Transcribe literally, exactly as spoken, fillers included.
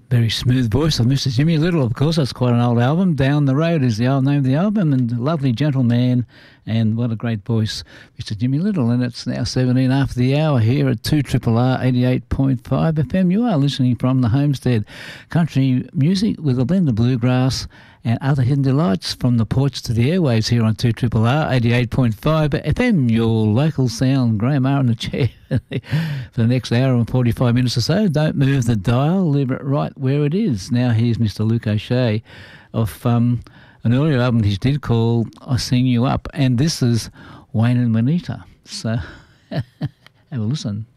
Very smooth voice of Mister Jimmy Little, of course. That's quite an old album. Down the Road is the old name of the album, and a lovely gentleman, and what a great voice, Mister Jimmy Little. And it's now seventeen after the hour here at two R R R eighty-eight point five F M. You are listening from the Homestead. Country music with a blend of bluegrass and other hidden delights from the porch to the airwaves here on two R R R eighty-eight point five F M. Your local sound. Graham R in the chair for the next hour and forty-five minutes or so. Don't move the dial. Leave it right where it is. Now here's Mister Luke O'Shea of um, an earlier album he did called I Sing You Up. And this is Wayne and Juanita. So have a listen.